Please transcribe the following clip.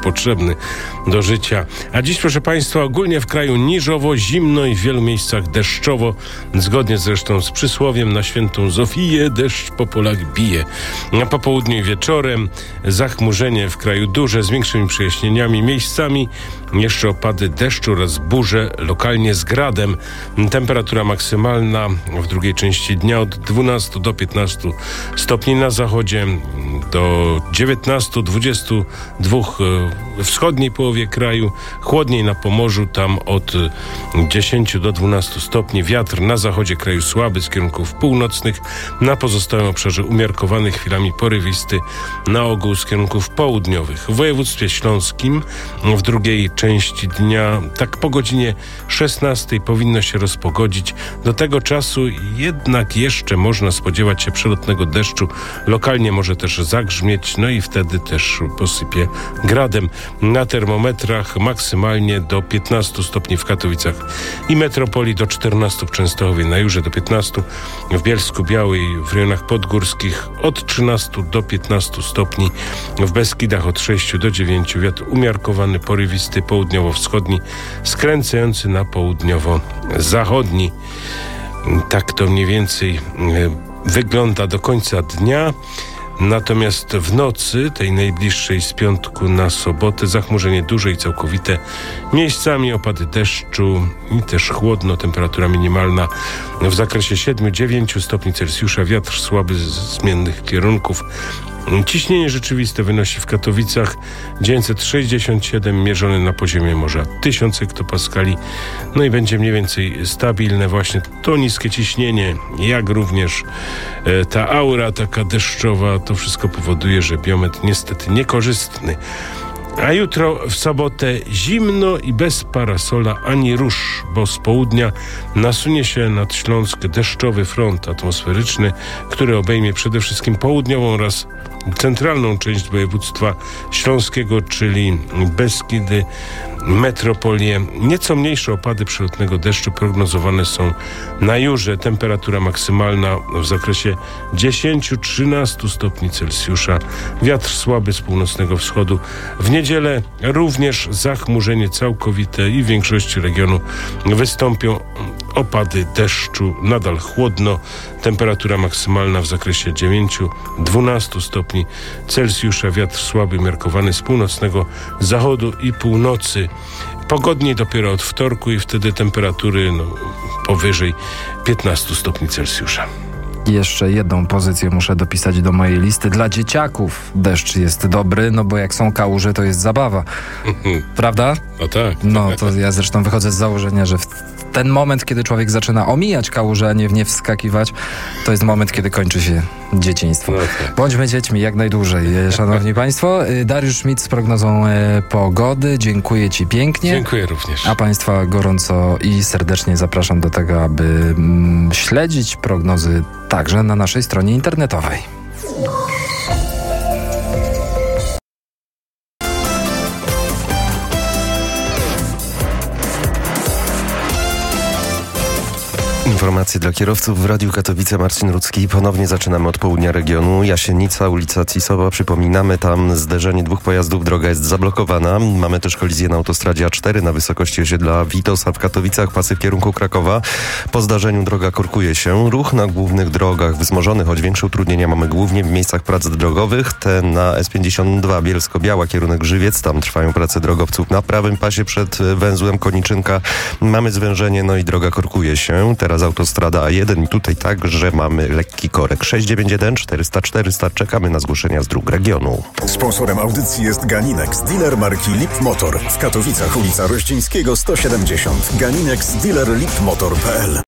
potrzebny do życia. A dziś, proszę Państwa, ogólnie w kraju niżowo, zimno i w wielu miejscach deszczowo. Zgodnie zresztą z przysłowiem na świętą Zofiję, deszcz po polach bije. Na popołudniu i wieczorem zachmurzenie w kraju duże, z większymi przejaśnieniami, miejscami jeszcze opady deszczu oraz burze, lokalnie z gradem. Temperatura maksymalna w drugiej części dnia od 12 do 15 stopni na zachodzie, do 19-22 w wschodniej połowie kraju, chłodniej na Pomorzu, tam od 10 do 12 stopni. Wiatr na zachodzie kraju słaby z kierunków północnych, na pozostałym obszarze umiarkowany, chwilami porywisty, na ogół z kierunków południowych. W województwie śląskim w drugiej części dnia, tak po godzinie 16 powinno się rozpogodzić. Do tego czasu jednak jeszcze można spodziewać się przelotnego deszczu. Lokalnie może też zagrzmieć, no i wtedy też posypie gradem. Na termometrach maksymalnie do 15 stopni w Katowicach i metropolii, do 14 w Częstochowie, na Jurze do 15, w Bielsku Białej, w rejonach podgórskich od 13 do 15 stopni, w Beskidach od 6 do 9, wiatr umiarkowany, porywisty, południowo-wschodni, skręcający na południowo-zachodni. Tak to mniej więcej wygląda do końca dnia. Natomiast w nocy, tej najbliższej z piątku na sobotę, zachmurzenie duże i całkowite, miejscami opady deszczu i też chłodno, temperatura minimalna w zakresie 7-9 stopni Celsjusza, wiatr słaby z zmiennych kierunków. Ciśnienie rzeczywiste wynosi w Katowicach 967, mierzone na poziomie morza 1000 hektopaskali. No i będzie mniej więcej stabilne właśnie to niskie ciśnienie, jak również ta aura taka deszczowa. To wszystko powoduje, że biometr niestety niekorzystny. A jutro w sobotę zimno i bez parasola ani róż, bo z południa nasunie się nad Śląsk deszczowy front atmosferyczny, który obejmie przede wszystkim południową oraz centralną część województwa śląskiego, czyli Beskidy, metropolię. Nieco mniejsze opady przelotnego deszczu prognozowane są na Jurze. Temperatura maksymalna w zakresie 10-13 stopni Celsjusza. Wiatr słaby z północnego wschodu. W niedzielę również zachmurzenie całkowite i w większości regionu wystąpią opady deszczu. Nadal chłodno. Temperatura maksymalna w zakresie 9-12 stopni Celsjusza. Wiatr słaby, miarkowany z północnego zachodu i północy. Pogodniej dopiero od wtorku i wtedy temperatury powyżej 15 stopni Celsjusza. Jeszcze jedną pozycję muszę dopisać do mojej listy. Dla dzieciaków deszcz jest dobry, no bo jak są kałuże, to jest zabawa. Prawda? No tak. No to ja zresztą wychodzę z założenia, że w ten moment, kiedy człowiek zaczyna omijać kałuże, a nie w nie wskakiwać, to jest moment, kiedy kończy się dzieciństwo. No tak. Bądźmy dziećmi jak najdłużej, szanowni państwo. Dariusz Schmidt z prognozą pogody. Dziękuję ci pięknie. Dziękuję również. A państwa gorąco i serdecznie zapraszam do tego, aby śledzić prognozy także na naszej stronie internetowej. Informacje dla kierowców w Radiu Katowice. Marcin Rudzki. Ponownie zaczynamy od południa regionu. Jasienica, ulica Cisowa. Przypominamy, tam zderzenie dwóch pojazdów, droga jest zablokowana. Mamy też kolizję na autostradzie A4 na wysokości osiedla Witosa w Katowicach, pasy w kierunku Krakowa. Po zdarzeniu droga korkuje się. Ruch na głównych drogach wzmożony, choć większe utrudnienia mamy głównie w miejscach prac drogowych. Te na S52 Bielsko-Biała, kierunek Żywiec. Tam trwają prace drogowców na prawym pasie przed węzłem Koniczynka. Mamy zwężenie, no i droga korkuje się. Teraz autostrada A1 i tutaj także mamy lekki korek. 691 400 400. Czekamy na zgłoszenia z dróg regionu. Sponsorem audycji jest Ganinex, dealer marki Lip Motor. W Katowicach, ulica Rościńskiego 170. Ganinex, dealer lipmotor.pl.